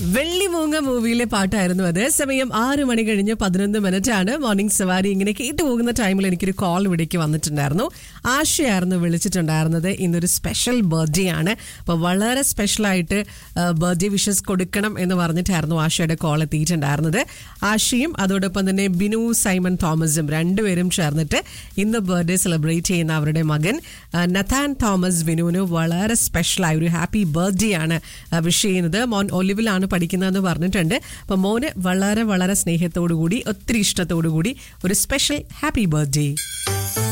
വെള്ളിമൂങ്ങ മൂവിയിലെ പാട്ടായിരുന്നു അത്. സമയം 6 മണി കഴിഞ്ഞ് 11 മിനിറ്റ് ആണ്. മോർണിംഗ് സവാരി ഇങ്ങനെ കേട്ടു പോകുന്ന ടൈമിൽ എനിക്കൊരു കോൾ ഇവിടേക്ക് വന്നിട്ടുണ്ടായിരുന്നു. ആശയായിരുന്നു വിളിച്ചിട്ടുണ്ടായിരുന്നത്. ഇന്നൊരു സ്പെഷ്യൽ ബർത്ത്ഡേ ആണ്. അപ്പോൾ വളരെ സ്പെഷ്യലായിട്ട് ബർത്ത്ഡേ വിഷസ് കൊടുക്കണം എന്ന് പറഞ്ഞിട്ടായിരുന്നു ആശയുടെ കോൾ എത്തിയിട്ടുണ്ടായിരുന്നത്. ആശയും അതോടൊപ്പം തന്നെ ബിനു സൈമൺ തോമസും രണ്ടുപേരും ചേർന്നിട്ട് ഇന്ന് ബർത്ത്ഡേ സെലിബ്രേറ്റ് ചെയ്യുന്ന അവരുടെ മകൻ നഥാൻ തോമസ് ബിനുവിന് വളരെ സ്പെഷ്യലായ ഒരു ഹാപ്പി ബർത്ത്ഡേ ആണ് വിഷ് ചെയ്യുന്നത്. മോൻ ഒലിവിലാണ് പഠിക്കുന്നതെന്ന് പറഞ്ഞിട്ടുണ്ട്. അപ്പൊ മോന് വളരെ വളരെ സ്നേഹത്തോടു കൂടി ഒത്തിരി ഇഷ്ടത്തോടു കൂടി ഒരു സ്പെഷ്യൽ ഹാപ്പി ബർത്ത്ഡേ.